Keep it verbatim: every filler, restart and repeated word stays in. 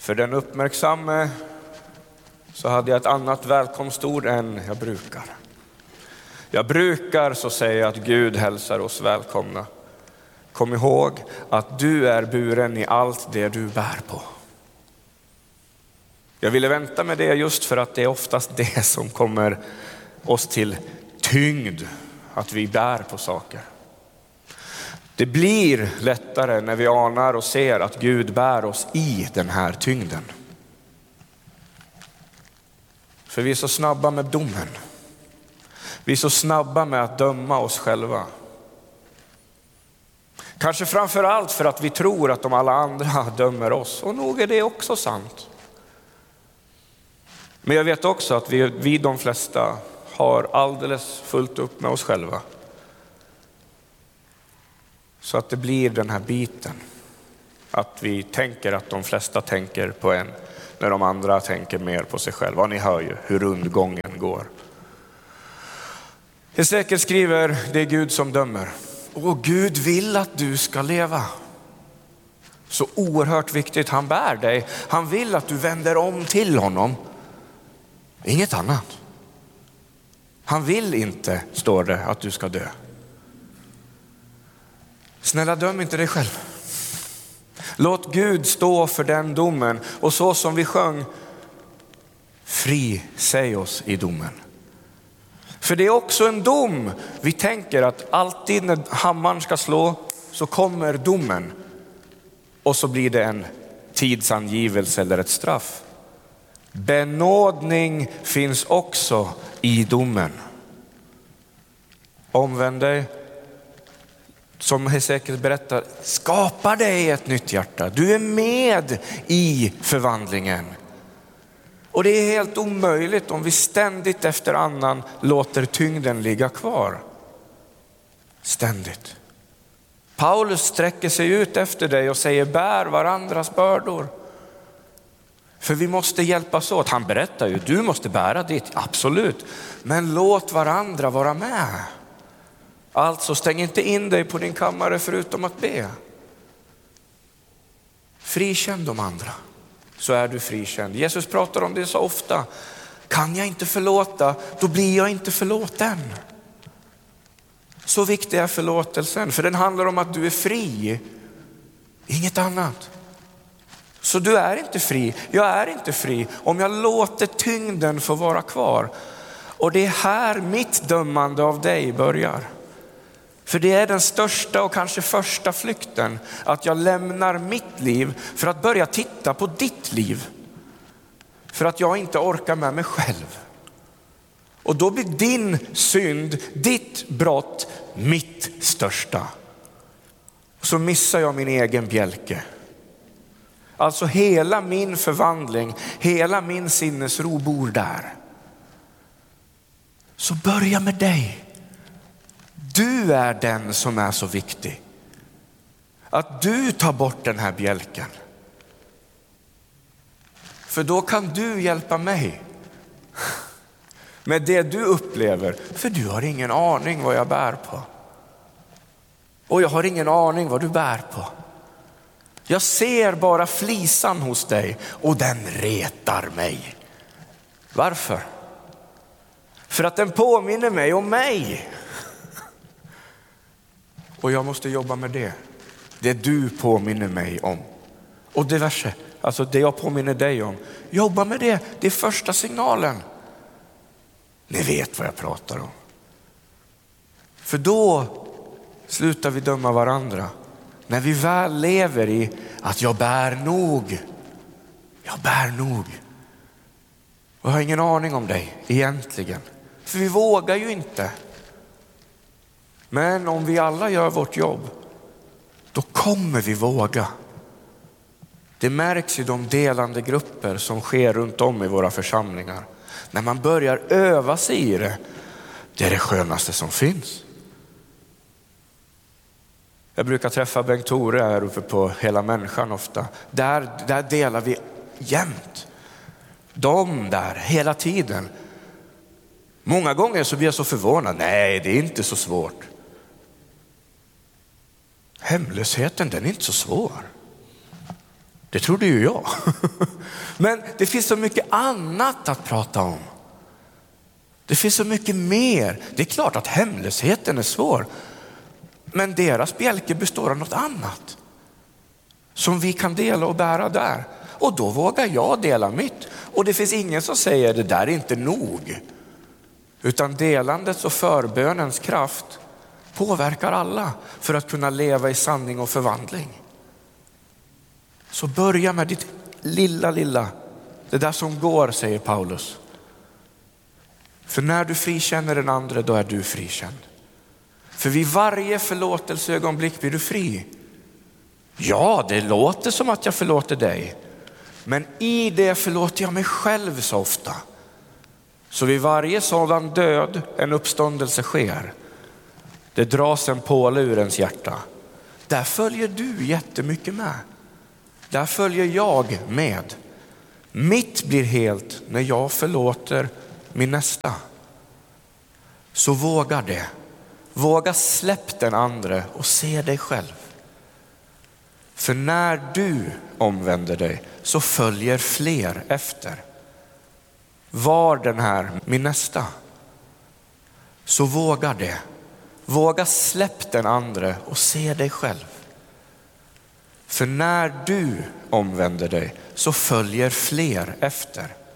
För den uppmärksamme så hade jag ett annat välkomstord än jag brukar. Jag brukar så säga att Gud hälsar oss välkomna. Kom ihåg att du är buren i allt det du bär på. Jag ville vänta med det just för att det är oftast det som kommer oss till tyngd, att vi bär på saker. Det blir lättare när vi anar och ser att Gud bär oss i den här tyngden. För vi är så snabba med domen. Vi är så snabba med att döma oss själva. Kanske framför allt för att vi tror att de alla andra dömer oss. Och nog är det också sant. Men jag vet också att vi, vi de flesta har alldeles fullt upp med oss själva. Så att det blir den här biten. Att vi tänker att de flesta tänker på en. När de andra tänker mer på sig själva. Och ni hör ju hur rundgången går. Hesekiel skriver, det är Gud som dömer. Och Gud vill att du ska leva. Så oerhört viktigt, han bär dig. Han vill att du vänder om till honom. Inget annat. Han vill inte, står det, att du ska dö. Snälla, döm inte dig själv. Låt Gud stå för den domen. Och så som vi sjöng, fri säg oss i domen. För det är också en dom. Vi tänker att alltid när hammaren ska slå så kommer domen. Och så blir det en tidsangivelse eller ett straff. Benådning finns också i domen. Omvänd dig. Som Hesekiel berättar, skapar dig ett nytt hjärta. Du är med i förvandlingen. Och det är helt omöjligt om vi ständigt efter annan låter tyngden ligga kvar. Ständigt. Paulus sträcker sig ut efter dig och säger, bär varandras bördor. För vi måste hjälpas åt. Han berättar ju, du måste bära ditt, absolut. Men låt varandra vara med. Alltså stäng inte in dig på din kammare förutom att be. Frikänn de andra, så är du frikänd. Jesus pratar om det så ofta. Kan jag inte förlåta, då blir jag inte förlåten. Så viktig är förlåtelsen, för den handlar om att du är fri. Inget annat. Så du är inte fri, jag är inte fri om jag låter tyngden få vara kvar. Och det är här mitt dömande av dig börjar. För det är den största och kanske första flykten. Att jag lämnar mitt liv för att börja titta på ditt liv. För att jag inte orkar med mig själv. Och då blir din synd, ditt brott, mitt största. Så missar jag min egen bjälke. Alltså hela min förvandling, hela min sinnesro bor där. Så börja med dig. Du är den som är så viktig. Att du tar bort den här bjälken. För då kan du hjälpa mig med det du upplever. För du har ingen aning vad jag bär på. Och jag har ingen aning vad du bär på. Jag ser bara flisan hos dig och den retar mig. Varför? För att den påminner mig om mig. Och jag måste jobba med det. Det du påminner mig om. Och diverse. Alltså det jag påminner dig om. Jobba med det. Det är första signalen. Ni vet vad jag pratar om. För då slutar vi döma varandra. När vi väl lever i att jag bär nog. Jag bär nog. Och jag har ingen aning om dig egentligen. För vi vågar ju inte. Men om vi alla gör vårt jobb, då kommer vi våga. Det märks i de delande grupper som sker runt om i våra församlingar. När man börjar öva sig i det, det är det skönaste som finns. Jag brukar träffa Bengt Tore här uppe på Hela Människan ofta. Där, där delar vi jämt. De där hela tiden. Många gånger så blir jag så förvånad. Nej, det är inte så svårt. Hemlösheten, den är inte så svår. Det trodde ju jag. Men det finns så mycket annat att prata om. Det finns så mycket mer. Det är klart att hemlösheten är svår. Men deras bjälke består av något annat. Som vi kan dela och bära där. Och då vågar jag dela mitt. Och det finns ingen som säger det där är inte nog. Utan delandets och förbönens kraft påverkar alla för att kunna leva i sanning och förvandling. Så börja med ditt lilla, lilla. Det där som går, säger Paulus. För när du frikänner den andra, då är du frikänd. För vid varje förlåtelseögonblick blir du fri. Ja, det låter som att jag förlåter dig. Men i det förlåter jag mig själv så ofta. Så vid varje sådan död en uppståndelse sker. Det dras en påle ur ens hjärta. Där följer du jättemycket med. Där följer jag med. Mitt blir helt när jag förlåter min nästa. Så våga det. Våga släpp den andra och se dig själv. För när du omvänder dig så följer fler efter. Var den här min nästa. Så våga det. Våga släpp den andra och se dig själv. För när du omvänder dig så följer fler efter.